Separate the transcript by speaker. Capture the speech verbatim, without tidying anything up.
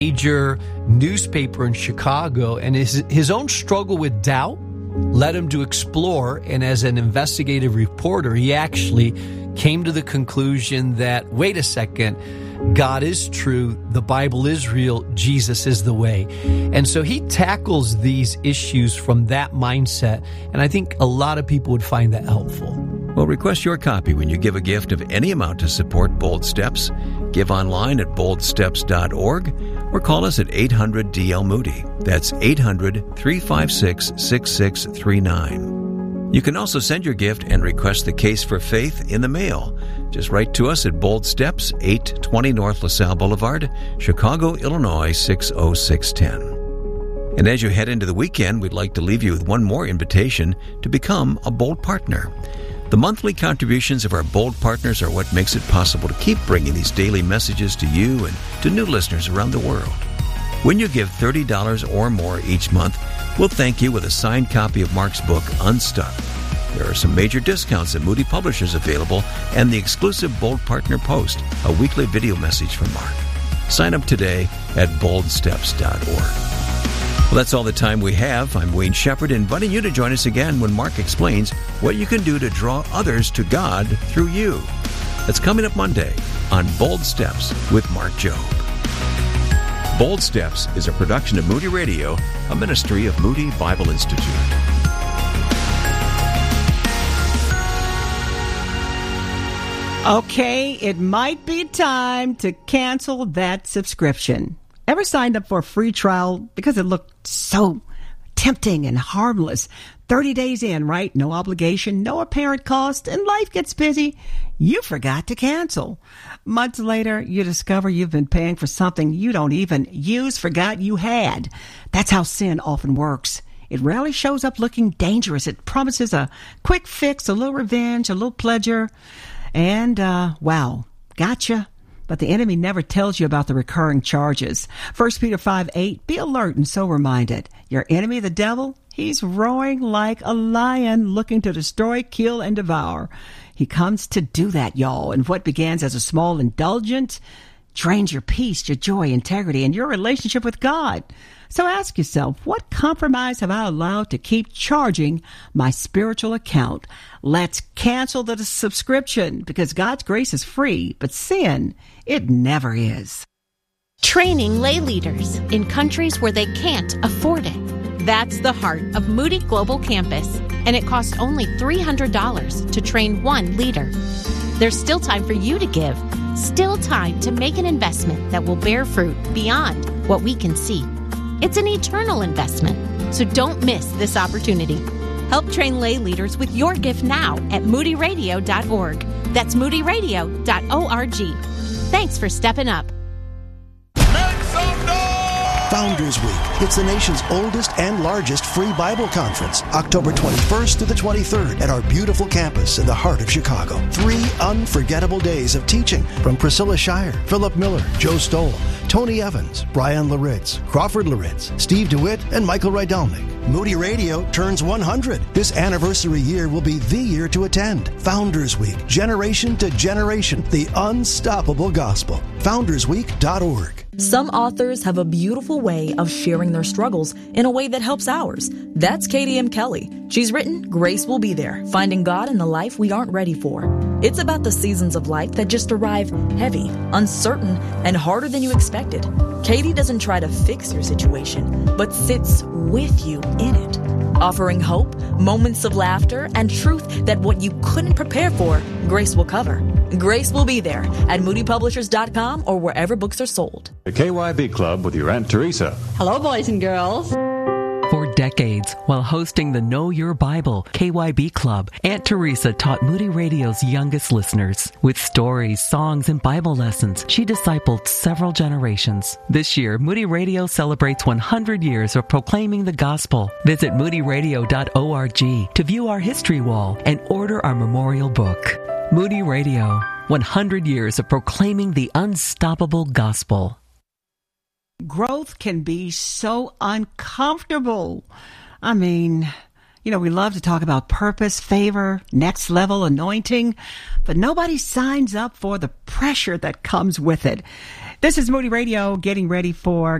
Speaker 1: major newspaper in Chicago, and his, his own struggle with doubt led him to explore, and as an investigative reporter, he actually came to the conclusion that, wait a second, God is true, the Bible is real, Jesus is the way. And so he tackles these issues from that mindset, and I think a lot of people would find that helpful.
Speaker 2: Well, request your copy when you give a gift of any amount to support Bold Steps. Give online at bold steps dot org or call us at eight hundred D L Moody. That's eight hundred, three five six, six six three nine. You can also send your gift and request the Case for Faith in the mail. Just write to us at Bold Steps, eight twenty North LaSalle Boulevard, Chicago, Illinois, six oh six one oh. And as you head into the weekend, we'd like to leave you with one more invitation to become a Bold Partner. The monthly contributions of our Bold Partners are what makes it possible to keep bringing these daily messages to you and to new listeners around the world. When you give thirty dollars or more each month, we'll thank you with a signed copy of Mark's book, Unstuck. There are some major discounts at Moody Publishers available and the exclusive Bold Partner Post, a weekly video message from Mark. Sign up today at bold steps dot org. Well, that's all the time we have. I'm Wayne Shepherd, inviting you to join us again when Mark explains what you can do to draw others to God through you. That's coming up Monday on Bold Steps with Mark Jobe. Bold Steps is a production of Moody Radio, a ministry of Moody Bible Institute.
Speaker 3: Okay, it might be time to cancel that subscription. Ever signed up for a free trial because it looked so tempting and harmless? thirty days in, right? No obligation, no apparent cost, and life gets busy. You forgot to cancel. Months later, you discover you've been paying for something you don't even use, forgot you had. That's how sin often works. It rarely shows up looking dangerous. It promises a quick fix, a little revenge, a little pleasure. And, uh, wow, gotcha. But the enemy never tells you about the recurring charges. First Peter five eight, be alert and so reminded. Your enemy, the devil, he's roaring like a lion looking to destroy, kill, and devour. He comes to do that, y'all. And what begins as a small indulgence drains your peace, your joy, integrity, and your relationship with God. So ask yourself, what compromise have I allowed to keep charging my spiritual account? Let's cancel the subscription, because God's grace is free, but sin, it never is.
Speaker 4: Training lay leaders in countries where they can't afford it. That's the heart of Moody Global Campus, and it costs only three hundred dollars to train one leader. There's still time for you to give, still time to make an investment that will bear fruit beyond what we can see. It's an eternal investment, so don't miss this opportunity. Help train lay leaders with your gift now at moody radio dot org. That's moody radio dot org. Thanks for stepping up.
Speaker 5: Founders Week. It's the nation's oldest and largest free Bible conference, October twenty-first to the twenty-third at our beautiful campus in the heart of Chicago. Three unforgettable days of teaching from Priscilla Shire, Philip Miller, Joe Stoll, Tony Evans, Brian Laritz, Crawford Laritz, Steve DeWitt, and Michael Rydelnik. Moody Radio turns one hundred. This anniversary year will be the year to attend. Founders Week, generation to generation, the unstoppable gospel. founders week dot org.
Speaker 6: Some authors have a beautiful way of sharing their struggles in a way that helps ours. That's Katie M. Kelly. She's written Grace Will Be There, Finding God in the Life We Aren't Ready For. It's about the seasons of life that just arrive heavy, uncertain, and harder than you expected. Katie doesn't try to fix your situation, but sits with you in it, offering hope, moments of laughter, and truth that what you couldn't prepare for, Grace will cover. Grace Will Be There at moody publishers dot com or wherever books are sold.
Speaker 7: The K Y B Club with your Aunt Teresa.
Speaker 8: Hello, boys and girls.
Speaker 9: For decades, while hosting the Know Your Bible K Y B Club, Aunt Teresa taught Moody Radio's youngest listeners. With stories, songs, and Bible lessons, she discipled several generations. This year, Moody Radio celebrates one hundred years of proclaiming the gospel. Visit moody radio dot org to view our history wall and order our memorial book. Moody Radio, one hundred years of proclaiming the unstoppable gospel.
Speaker 3: Growth can be so uncomfortable. I mean, you know, we love to talk about purpose, favor, next level anointing, but nobody signs up for the pressure that comes with it. This is Moody Radio getting ready for